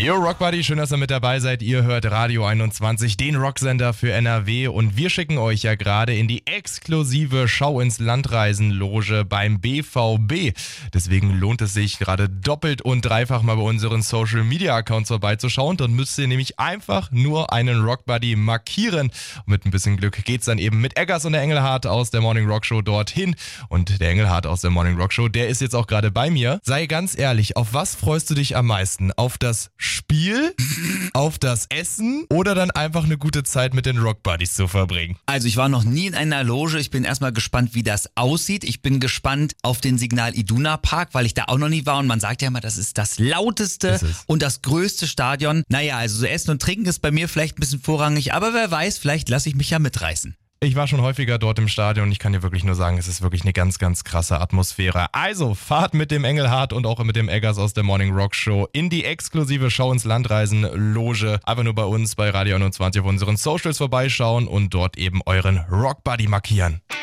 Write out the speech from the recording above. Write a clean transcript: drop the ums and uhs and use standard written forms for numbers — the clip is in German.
Yo Rockbuddy, schön, dass ihr mit dabei seid. Ihr hört Radio 21, den Rocksender für NRW und wir schicken euch ja gerade in die exklusive Schau ins Landreisen-Loge beim BVB. Deswegen lohnt es sich gerade doppelt und dreifach mal bei unseren Social-Media-Accounts vorbeizuschauen. Dann müsst ihr nämlich einfach nur einen Rockbuddy markieren. Und mit ein bisschen Glück geht's dann eben mit Eggers und der Engelhardt aus der Morning Rock Show dorthin. Und der Engelhardt aus der Morning Rock Show, der ist jetzt auch gerade bei mir. Sei ganz ehrlich, auf was freust du dich am meisten? Auf das Spiel, auf das Essen oder dann einfach eine gute Zeit mit den Rockbuddies zu verbringen? Also ich war noch nie in einer Loge. Ich bin erstmal gespannt, wie das aussieht. Ich bin gespannt auf den Signal Iduna Park, weil ich da auch noch nie war. Und man sagt ja immer, das ist das lauteste und das größte Stadion. Naja, also so Essen und Trinken ist bei mir vielleicht ein bisschen vorrangig. Aber wer weiß, vielleicht lasse ich mich ja mitreißen. Ich war schon häufiger dort im Stadion und ich kann dir wirklich nur sagen, es ist wirklich eine ganz, ganz krasse Atmosphäre. Also fahrt mit dem Engelhardt und auch mit dem Eggers aus der Morning Rock Show in die exklusive Schau ins Landreisen-Loge. Einfach nur bei uns bei Radio 21 auf unseren Socials vorbeischauen und dort eben euren Rockbuddy markieren.